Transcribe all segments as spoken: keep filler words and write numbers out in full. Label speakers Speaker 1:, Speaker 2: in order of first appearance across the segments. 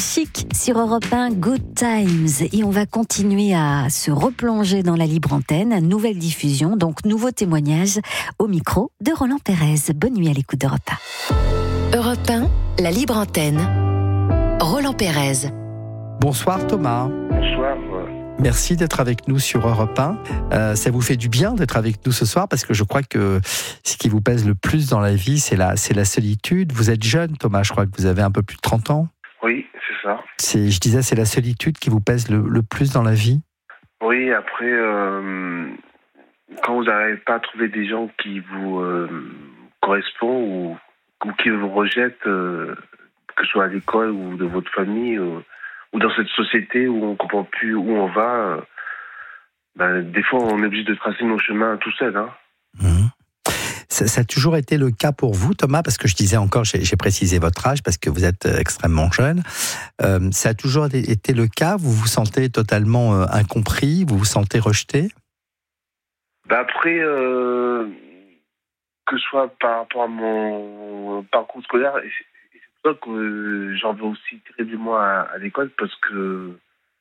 Speaker 1: Chic sur Europe un, Good Times. Et on va continuer à se replonger dans la libre antenne. Nouvelle diffusion, donc nouveau témoignage au micro de Roland Pérez. Bonne nuit à l'écoute d'Europe un.
Speaker 2: Europe un, la libre antenne. Roland Pérez.
Speaker 3: Bonsoir Thomas.
Speaker 4: Bonsoir.
Speaker 3: Merci d'être avec nous sur Europe un. Euh, ça vous fait du bien d'être avec nous ce soir parce que je crois que ce qui vous pèse le plus dans la vie, c'est la, c'est la solitude. Vous êtes jeune Thomas, je crois que vous avez un peu plus de trente ans.
Speaker 4: Oui, c'est ça.
Speaker 3: C'est, je disais, c'est la solitude qui vous pèse le, le plus dans la vie.
Speaker 4: Oui, après, euh, quand vous n'arrivez pas à trouver des gens qui vous euh, correspondent ou, ou qui vous rejettent, euh, que ce soit à l'école ou de votre famille, ou, ou dans cette société où on ne comprend plus où on va, euh, ben, des fois on est obligé de tracer nos chemins tout seul. Hein.
Speaker 3: Mmh. Ça, ça a toujours été le cas pour vous, Thomas, parce que je disais encore, j'ai, j'ai précisé votre âge, parce que vous êtes extrêmement jeune. Euh, ça a toujours été le cas. Vous vous sentez totalement euh, incompris, vous vous sentez rejeté?
Speaker 4: Ben après, euh, que ce soit par rapport à mon parcours scolaire, et c'est, et c'est pour ça que euh, j'en veux aussi terriblement à, à l'école, parce que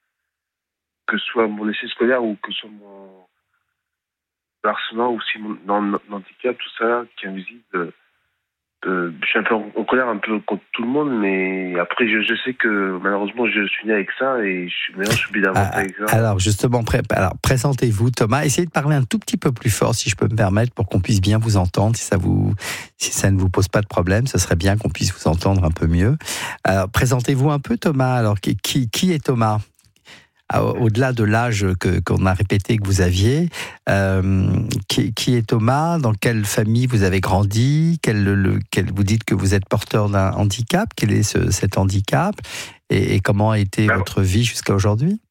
Speaker 4: que ce soit mon essai scolaire ou que ce soit mon harcèlement ou si mon, mon handicap, tout ça qui est invisible, euh, je suis un peu en, en colère un peu contre tout le monde, mais après je, je sais que malheureusement je suis né avec ça et je suis, maintenant je suis obligé d'avancer
Speaker 3: ah,
Speaker 4: avec ça.
Speaker 3: Alors justement, pré- alors, présentez-vous Thomas, essayez de parler un tout petit peu plus fort si je peux me permettre pour qu'on puisse bien vous entendre, si ça, vous, si ça ne vous pose pas de problème, ce serait bien qu'on puisse vous entendre un peu mieux. Alors présentez-vous un peu Thomas, alors qui, qui, qui est Thomas ? Au-delà de l'âge que, qu'on a répété que vous aviez, euh, qui, qui est Thomas? Dans quelle famille vous avez grandi? Quel, le, quel, vous dites que vous êtes porteur d'un handicap. Quel est ce, cet handicap? Et, et comment a été bah, votre vie jusqu'à aujourd'hui?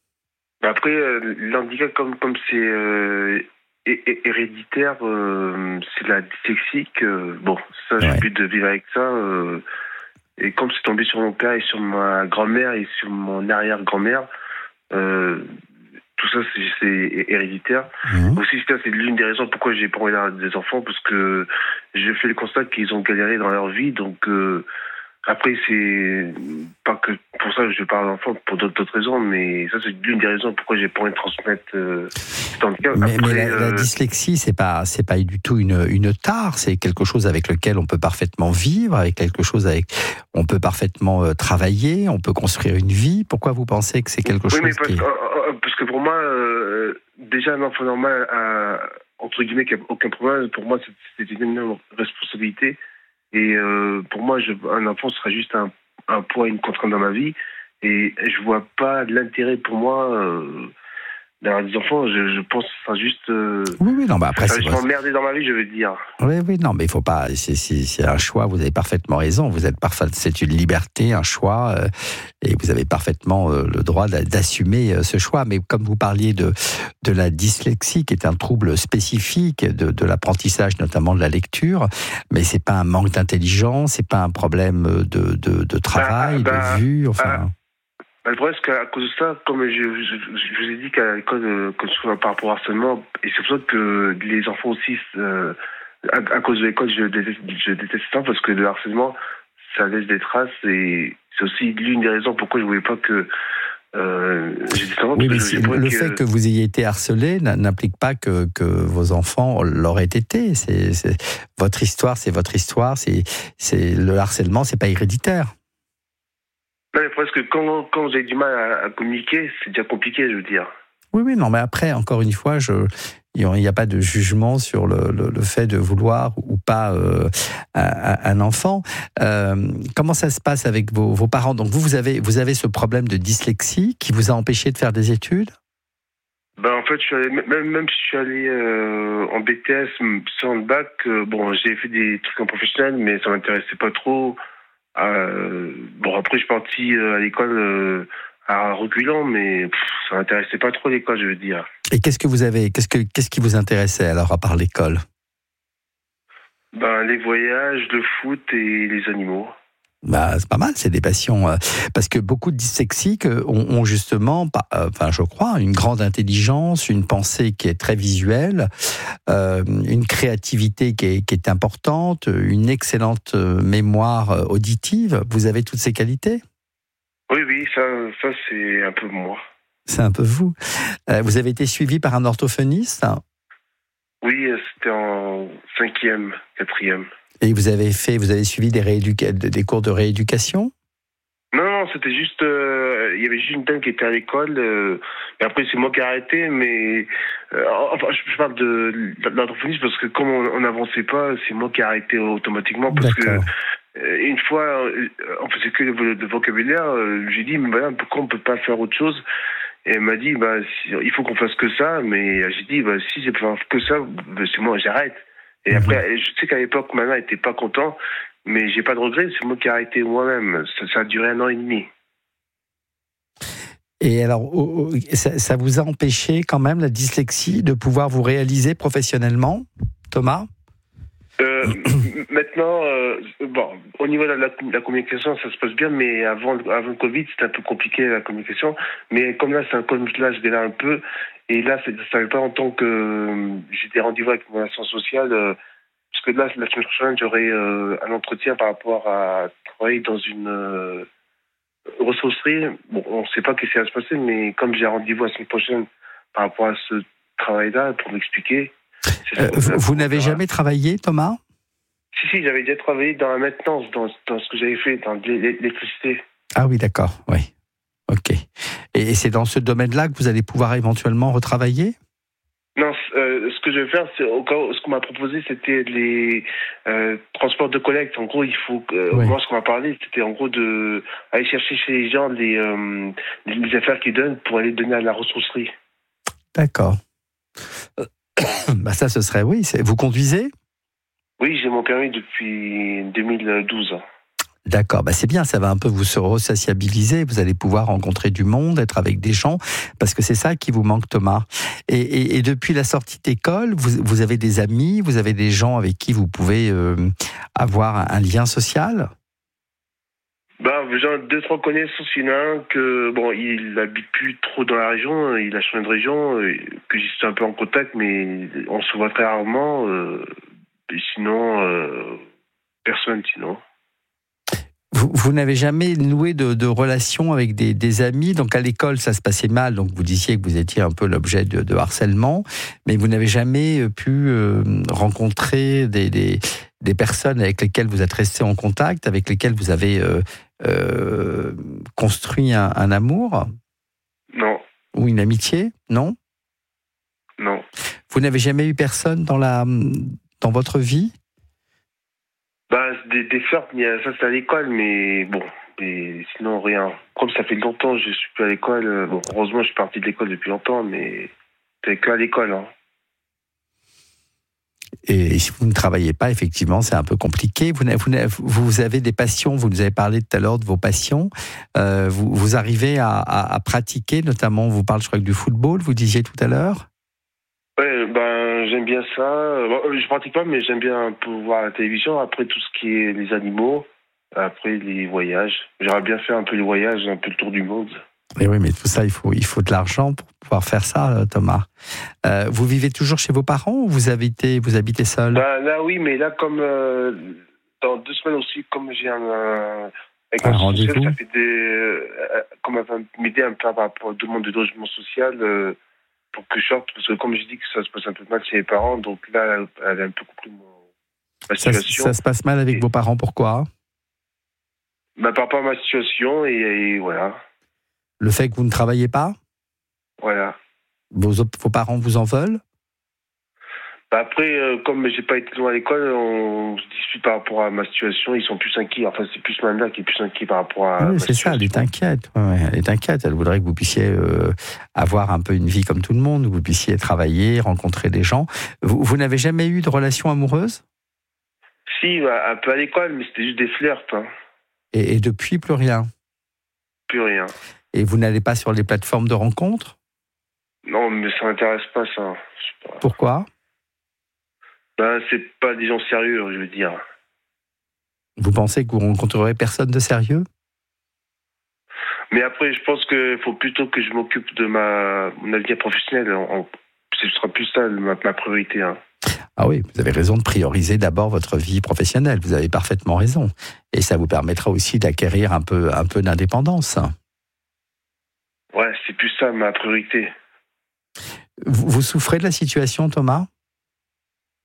Speaker 4: Après, euh, l'handicap, comme, comme c'est euh, héréditaire, euh, c'est la dyslexie. Que, bon, ça, j'ai ouais. envie de vivre avec ça. Euh, et comme c'est tombé sur mon père et sur ma grand-mère et sur mon arrière-grand-mère, Euh, tout ça c'est, c'est héréditaire. Mmh. Aussi c'est l'une des raisons pourquoi j'ai pas envie d'avoir des enfants, parce que j'ai fait le constat qu'ils ont galéré dans leur vie, donc euh, après c'est pas que pour ça que je parle d'enfants, pour d'autres, d'autres raisons, mais ça c'est l'une des raisons pourquoi j'ai pas envie de transmettre euh, cet handicap.
Speaker 3: Mais,
Speaker 4: après,
Speaker 3: mais la,
Speaker 4: euh...
Speaker 3: la dyslexie c'est pas c'est pas du tout une une tare, c'est quelque chose avec lequel on peut parfaitement vivre, avec quelque chose avec on peut parfaitement euh, travailler, on peut construire une vie. Pourquoi vous pensez que c'est quelque
Speaker 4: oui,
Speaker 3: chose
Speaker 4: mais parce,
Speaker 3: qui est...
Speaker 4: euh, parce que pour moi euh, déjà un enfant normal a, entre guillemets, qui n'a aucun problème, pour moi c'est, c'est une énorme responsabilité. Et euh, pour moi, je, un enfant sera juste un, un poids, une contrainte dans ma vie. Et je vois pas l'intérêt pour moi euh, d'avoir des enfants. Je, je pense que ce sera juste... Euh,
Speaker 3: oui, oui, non, bah après...
Speaker 4: Ça va juste m'emmerder dans ma vie, je veux dire.
Speaker 3: Oui, oui, non, mais il faut pas... C'est, c'est, c'est un choix, vous avez parfaitement raison. Vous êtes parfait, c'est une liberté, un choix. Euh, et vous avez parfaitement euh, le droit d'assumer euh, ce choix. Mais comme vous parliez de, de la dyslexie, qui est un trouble spécifique de, de l'apprentissage, notamment de la lecture, mais c'est pas un manque d'intelligence, c'est pas un problème de, de, de travail, bah, bah, de vue, enfin... Bah,
Speaker 4: bah, le problème, c'est qu'à cause de ça, comme je, je, je vous ai dit qu'à l'école, euh, que ce soit par rapport au harcèlement, et c'est pour ça que les enfants aussi, euh, à, à cause de l'école, je déteste, je déteste ça, parce que le harcèlement, ça laisse des traces, et c'est aussi l'une des raisons pourquoi je ne voulais pas que euh, j'ai des enfants.
Speaker 3: Oui, mais si, le
Speaker 4: que...
Speaker 3: fait que vous ayez été harcelé n'implique pas que, que vos enfants l'auraient été. C'est, c'est, votre histoire, c'est votre histoire. C'est, c'est, le harcèlement, c'est pas héréditaire.
Speaker 4: Non, mais parce que quand, quand vous avez du mal à, à communiquer, c'est déjà compliqué, je veux dire.
Speaker 3: Oui, oui, non, mais après, encore une fois, je, il n'y a pas de jugement sur le, le, le fait de vouloir ou pas euh, un, un enfant. Euh, comment ça se passe avec vos, vos parents? Donc vous, vous avez, vous avez ce problème de dyslexie qui vous a empêché de faire des études?
Speaker 4: Ben, en fait, je suis allé, même, même si je suis allé euh, en B T S sans le bac, euh, bon, j'ai fait des trucs en professionnel, mais ça ne m'intéressait pas trop. Euh, bon, après, je suis parti à l'école euh, à reculant, mais pff, ça m'intéressait pas trop l'école, je veux dire.
Speaker 3: Et qu'est-ce que vous avez, qu'est-ce que, qu'est-ce qui vous intéressait alors à part l'école?
Speaker 4: Ben, les voyages, le foot et les animaux.
Speaker 3: Bah, c'est pas mal, c'est des passions. Euh, parce que beaucoup de dyslexiques ont, ont justement, bah, euh, enfin, je crois, une grande intelligence, une pensée qui est très visuelle, euh, une créativité qui est, qui est importante, une excellente mémoire auditive. Vous avez toutes ces qualités ?
Speaker 4: Oui, oui, ça, ça c'est un peu moi.
Speaker 3: C'est un peu vous. Euh, vous avez été suivi par un orthophoniste?
Speaker 4: Oui, c'était en cinquième, quatrième.
Speaker 3: Et vous avez fait, vous avez suivi des, rééduca- des cours de rééducation?
Speaker 4: Non, non, c'était juste, euh, il y avait juste une dame qui était à l'école. Euh, et après, c'est moi qui ai arrêté, mais euh, enfin, je, je parle de, de l'orthophoniste parce que comme on n'avançait pas, c'est moi qui ai arrêté automatiquement parce
Speaker 3: D'accord.
Speaker 4: que euh, une fois, euh, on faisait que le, le vocabulaire. Euh, j'ai dit, mais madame, pourquoi on peut pas faire autre chose? Et elle m'a dit, bah, si, il faut qu'on fasse que ça. Mais j'ai dit, bah, si c'est faire que ça, bah, c'est moi, j'arrête. Et
Speaker 3: Mhm.
Speaker 4: après, je sais qu'à l'époque, ma mère était pas content, mais j'ai pas de regret, c'est moi qui ai arrêté moi-même. Ça, ça a duré un an et demi.
Speaker 3: Et alors, oh, oh, ça, ça vous a empêché quand même, la dyslexie, de pouvoir vous réaliser professionnellement, Thomas?
Speaker 4: Euh, maintenant, euh, bon, au niveau de la, la communication, ça se passe bien, mais avant, avant le Covid, c'était un peu compliqué la communication. Mais comme là, c'est un comme là, je là un peu, et là, ça fait pas longtemps que euh, j'ai des rendez-vous avec mon assistant social, euh, parce que là, la semaine prochaine, j'aurai euh, un entretien par rapport à travailler dans une euh, ressourcerie. Bon, on ne sait pas ce qui va se passer, mais comme j'ai un rendez-vous la semaine prochaine par rapport à ce travail-là, pour m'expliquer.
Speaker 3: Euh, vous vous n'avez jamais travaillé, Thomas?
Speaker 4: Si, si, j'avais déjà travaillé dans la maintenance, dans, dans ce que j'avais fait, dans l'électricité.
Speaker 3: Ah oui, d'accord, oui. Ok. Et, et c'est dans ce domaine-là que vous allez pouvoir éventuellement retravailler?
Speaker 4: Non, euh, ce que je vais faire, c'est au cas où, ce qu'on m'a proposé, c'était les euh, transports de collecte. En gros, il faut. Euh,
Speaker 3: Oui.
Speaker 4: Moi, ce qu'on m'a parlé, c'était en gros de aller chercher chez les gens les, euh, les affaires qu'ils donnent pour aller donner à la ressourcerie.
Speaker 3: D'accord. Bah ça, ce serait, oui. c'est- Vous conduisez?
Speaker 4: Oui, j'ai mon permis depuis deux mille douze.
Speaker 3: D'accord, bah c'est bien, ça va un peu vous se resociabiliser, vous allez pouvoir rencontrer du monde, être avec des gens, parce que c'est ça qui vous manque, Thomas. Et, et, et depuis la sortie d'école, vous, vous avez des amis, vous avez des gens avec qui vous pouvez euh, avoir un, un lien social?
Speaker 4: Ben, j'ai deux, trois connaissances. Il y en a un que, bon, il habite plus trop dans la région, il a changé de région, que j'y suis un peu en contact, mais on se voit très rarement. Euh, et sinon, euh, personne, sinon.
Speaker 3: Vous, vous n'avez jamais noué de, de relations avec des, des amis, donc à l'école ça se passait mal, donc vous disiez que vous étiez un peu l'objet de, de harcèlement, mais vous n'avez jamais pu euh, rencontrer des, des, des personnes avec lesquelles vous êtes resté en contact, avec lesquelles vous avez euh, euh, construit un, un amour?
Speaker 4: Non.
Speaker 3: Ou une amitié? Non?
Speaker 4: Non.
Speaker 3: Vous n'avez jamais eu personne dans, la, dans votre vie?
Speaker 4: Bah, des, des flirts, ça c'est à l'école, mais bon, et sinon rien. Comme ça fait longtemps que je suis plus à l'école, bon, heureusement je suis parti de l'école depuis longtemps, mais c'est que à l'école. Hein.
Speaker 3: Et si vous ne travaillez pas, effectivement, c'est un peu compliqué. Vous, vous, vous avez des passions, vous nous avez parlé tout à l'heure de vos passions. Euh, vous, vous arrivez à, à, à pratiquer, notamment, on vous parle, je crois, du football, vous disiez tout à l'heure?
Speaker 4: Ouais, ben j'aime bien ça. Bon, je pratique pas, mais j'aime bien un peu voir la télévision. Après tout ce qui est les animaux, après les voyages. J'aimerais bien faire un peu les voyages, un peu le tour du monde.
Speaker 3: Et oui, mais tout ça, il faut, il faut de l'argent pour pouvoir faire ça, Thomas. Euh, vous vivez toujours chez vos parents ou vous habitez, vous habitez seul?
Speaker 4: Ben, là, oui, mais là, comme euh, dans deux semaines aussi, comme j'ai un, un, avec
Speaker 3: un
Speaker 4: un
Speaker 3: rendez-vous,
Speaker 4: social, ça fait des, euh, comme elle va m'aider un peu par rapport à la demande de logement social. Euh, pour que je sorte, parce que comme je dis que ça se passe un peu mal chez les parents, donc là, elle a un peu compris mon, ma
Speaker 3: ça,
Speaker 4: situation.
Speaker 3: ça se passe mal avec
Speaker 4: et,
Speaker 3: vos parents, pourquoi?
Speaker 4: bah, par rapport à ma situation, et, et voilà.
Speaker 3: Le fait que vous ne travaillez pas?
Speaker 4: Voilà.
Speaker 3: Vos, vos parents vous en veulent?
Speaker 4: Bah après, euh, comme j'ai pas été loin à l'école, on se dispute par rapport à ma situation, ils sont plus inquiets. Enfin, c'est plus Manda qui est plus inquiet par rapport à.
Speaker 3: Oui,
Speaker 4: ma
Speaker 3: c'est
Speaker 4: situation.
Speaker 3: ça, elle est inquiète. Ouais, ouais, elle est inquiète. Elle voudrait que vous puissiez euh, avoir un peu une vie comme tout le monde, que vous puissiez travailler, rencontrer des gens. Vous, vous n'avez jamais eu de relation amoureuse?
Speaker 4: Si, bah, un peu à l'école, mais c'était juste des flirts. Hein.
Speaker 3: Et, et depuis, plus rien?
Speaker 4: Plus rien.
Speaker 3: Et vous n'allez pas sur les plateformes de rencontres?
Speaker 4: Non, mais ça m'intéresse pas, ça. Je sais pas.
Speaker 3: Pourquoi?
Speaker 4: Ben, c'est pas des gens sérieux, je veux dire.
Speaker 3: Vous pensez que vous rencontrerez personne de sérieux?
Speaker 4: Mais après, je pense qu'il faut plutôt que je m'occupe de ma mon avenir professionnel. En, ce sera plus ça ma, ma priorité. Hein.
Speaker 3: Ah oui, vous avez raison de prioriser d'abord votre vie professionnelle. Vous avez parfaitement raison. Et ça vous permettra aussi d'acquérir un peu, un peu d'indépendance.
Speaker 4: Ouais, c'est plus ça ma priorité.
Speaker 3: Vous, vous souffrez de la situation, Thomas ?
Speaker 4: C'est-à-dire ?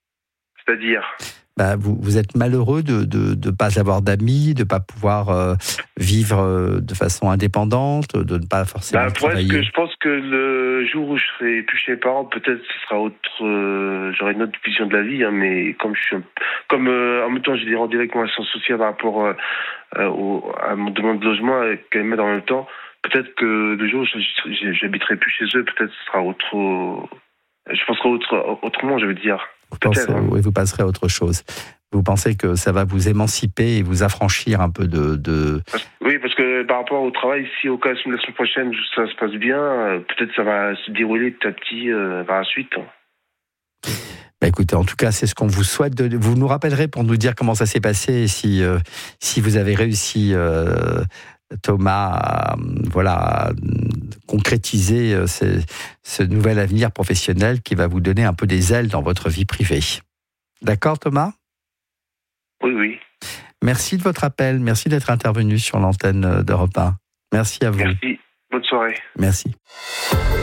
Speaker 3: Bah, vous, vous êtes malheureux de ne de, de pas avoir d'amis, de ne pas pouvoir euh, vivre euh, de façon indépendante, de ne pas forcément
Speaker 4: bah,
Speaker 3: travailler.
Speaker 4: Que je pense que le jour où je serai plus chez mes parents, peut-être ce sera autre. Euh, j'aurai une autre vision de la vie, hein, mais comme je suis, un, comme euh, en même temps j'ai des rendez-vous avec mon assistance sociale par rapport euh, euh, au, à mon demande de logement et qu'elle m'aide en même temps, peut-être que le jour où j'habiterai plus chez eux, peut-être ce sera autre. Je penserai autre, autrement, je veux dire.
Speaker 3: Vous, pensez, hein. Oui, vous passerez à autre chose. Vous pensez que ça va vous émanciper et vous affranchir un peu de... de...
Speaker 4: Oui, parce que par rapport au travail, si au cas de la semaine prochaine, ça se passe bien, peut-être ça va se dérouler petit à petit euh, par la suite.
Speaker 3: Bah écoutez, en tout cas, c'est ce qu'on vous souhaite. De... Vous nous rappellerez pour nous dire comment ça s'est passé et si, euh, si vous avez réussi, euh, Thomas, à, voilà, à concrétiser euh, ce, ce nouvel avenir professionnel qui va vous donner un peu des ailes dans votre vie privée. D'accord, Thomas ?
Speaker 4: Oui, oui.
Speaker 3: Merci de votre appel. Merci d'être intervenu sur l'antenne d'Europe un. Merci à vous.
Speaker 4: Merci. Bonne soirée.
Speaker 3: Merci.